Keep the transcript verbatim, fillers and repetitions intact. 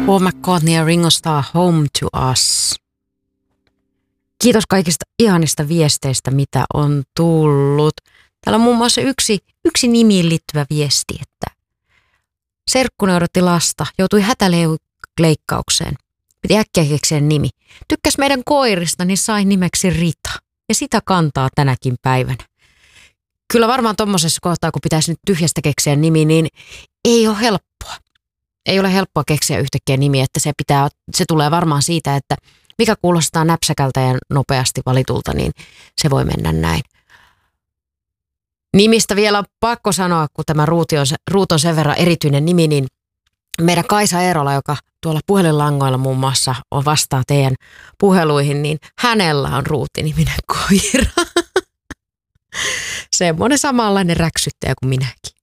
Paul McCartney ja Ringo Starr, Home to Us. Kiitos kaikista ihanista viesteistä, mitä on tullut. Täällä on muun muassa yksi, yksi nimiin liittyvä viesti, että serkkuni odotti lasta, joutui hätäleikkaukseen. Piti äkkiä keksiä nimi. Tykkäs meidän koirista, niin sai nimeksi Rita. Ja sitä kantaa tänäkin päivänä. Kyllä varmaan tommosessa kohtaa, kun pitäisi nyt tyhjästä keksiä nimi, niin ei ole helppoa. Ei ole helppoa keksiä yhtäkkiä nimiä, että se, pitää, se tulee varmaan siitä, että mikä kuulostaa näpsäkältä ja nopeasti valitulta, niin se voi mennä näin. Nimistä vielä on pakko sanoa, kun tämä Ruuti on, Ruut on sen verran erityinen nimi, niin meidän Kaisa Eerola, joka tuolla puhelinlangoilla muun muassa on vastaa teidän puheluihin, niin hänellä on Ruutti-niminen koira. Semmoinen samanlainen räksyttäjä kuin minäkin.